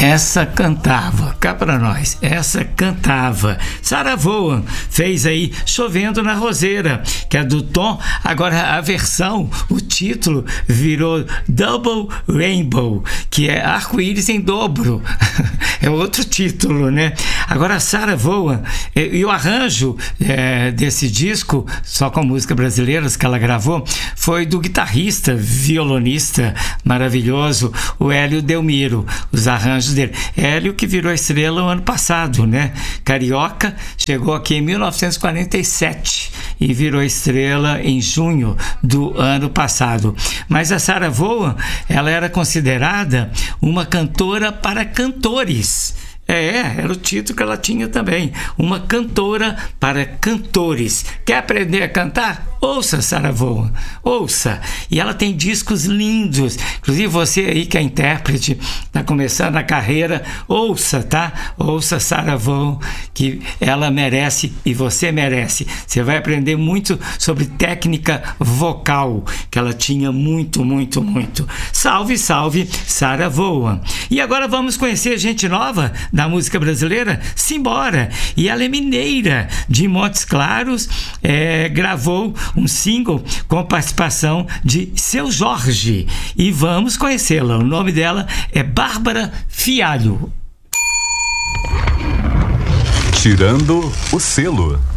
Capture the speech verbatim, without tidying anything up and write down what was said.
Essa cantava, cá pra nós, essa cantava. Sarah Vaughan fez aí Chovendo na Roseira, que é do Tom. Agora a versão, o título virou Double Rainbow, que é arco-íris em dobro. É outro título, né? Agora a Sarah Vaughan, e, e o arranjo é, desse disco, só com música brasileira que ela gravou, foi do guitarrista, violonista maravilhoso, o Hélio Delmiro. Os arranjos dele. Hélio, que virou estrela o ano passado, né? Carioca, chegou aqui em mil novecentos e quarenta e sete e virou estrela em junho do ano passado. Mas a Sarah Vaughan, ela era considerada uma cantora para cantores. É, era o título que ela tinha também. Uma cantora para cantores. Quer aprender a cantar? Ouça Sarah Vaughan, ouça. E ela tem discos lindos. Inclusive você aí que é intérprete, está começando a carreira, ouça, tá? Ouça Sarah Vaughan, que ela merece e você merece. Você vai aprender muito sobre técnica vocal, que ela tinha muito, muito, muito. Salve, salve, Sarah Vaughan. E agora vamos conhecer gente nova da música brasileira? Simbora! E ela é mineira, de Montes Claros, é, gravou um single com participação de Seu Jorge. E vamos conhecê-la. O nome dela é Bárbara Fialho. Tirando o selo.